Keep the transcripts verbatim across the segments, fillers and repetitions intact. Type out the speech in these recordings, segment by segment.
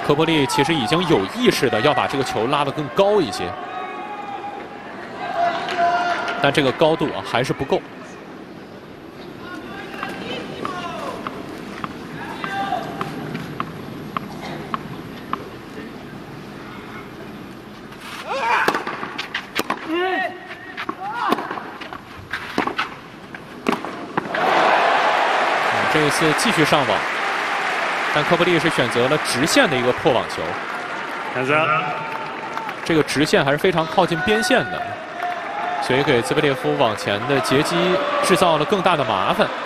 科波利其实已经有意识的要把这个球拉得更高一些，但这个高度啊还是不够。这一次继续上网，但科波利是选择了直线的一个破网球。这个直线还是非常靠近边线的，所以给兹贝列夫往前的截击制造了更大的麻烦。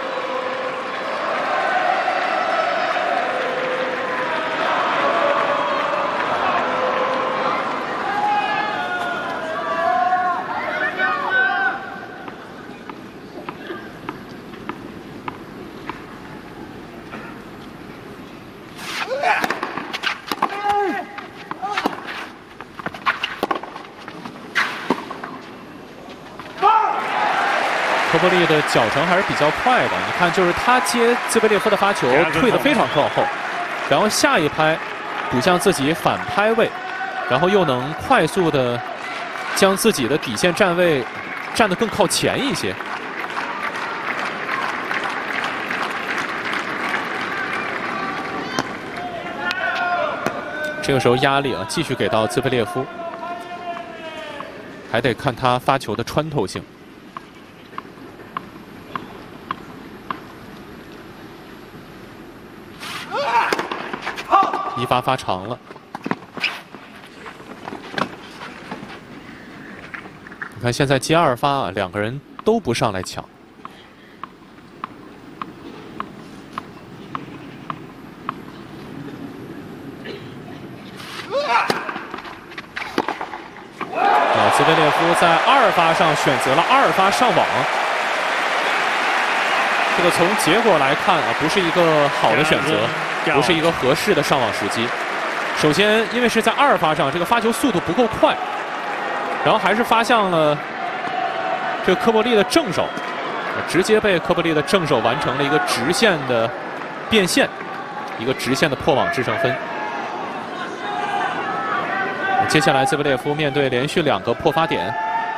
科波利的脚程还是比较快的，你看，就是他接兹贝列夫的发球退得非常靠后，然后下一拍补向自己反拍位，然后又能快速的将自己的底线站位站得更靠前一些。这个时候压力啊继续给到兹贝列夫，还得看他发球的穿透性。一发发长了，你看现在接二发啊，两个人都不上来抢。啊，兹贝列夫在二发上选择了二发上网，这个从结果来看啊，不是一个好的选择。不是一个合适的上网时机。首先，因为是在二发上，这个发球速度不够快，然后还是发向了这个科波利的正手，直接被科波利的正手完成了一个直线的变线，一个直线的破网制胜分。接下来，兹贝列夫面对连续两个破发点。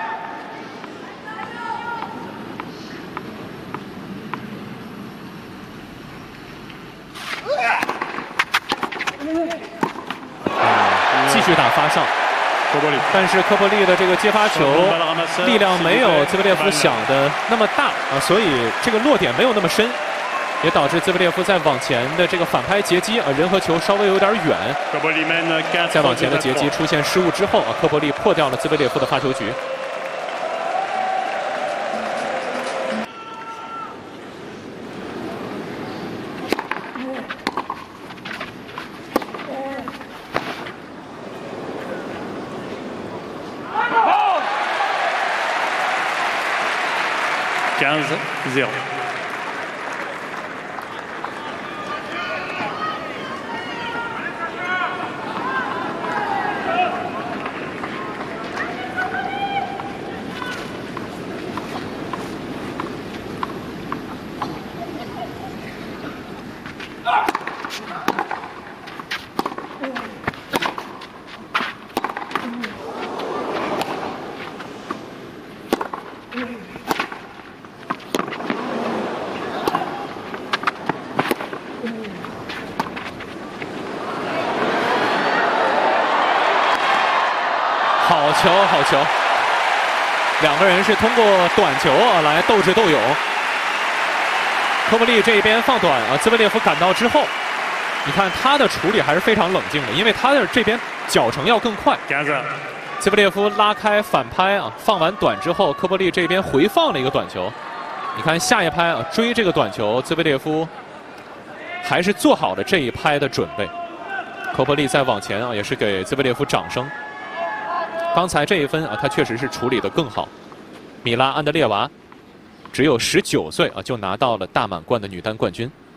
继续打发上，但是科波利的这个接发球力量没有兹贝列夫想的那么大啊，所以这个落点没有那么深，也导致兹贝列夫在往前的这个反拍截击啊，人和球稍微有点远，在往前的截击出现失误之后啊，科波利破掉了兹贝列夫的发球局。 quinze zéro. 好球，好球！两个人是通过短球啊来斗智斗勇。科波利这一边放短啊，兹贝列夫赶到之后，你看他的处理还是非常冷静的，因为他的这边脚程要更快。兹贝列夫拉开反拍啊，放完短之后，科波利这边回放了一个短球。你看下一拍啊，追这个短球，兹贝列夫还是做好了这一拍的准备。科波利再往前啊，也是给兹贝列夫掌声。刚才这一分啊，他确实是处理得更好。米拉安德烈娃只有十九岁啊，就拿到了大满贯的女单冠军。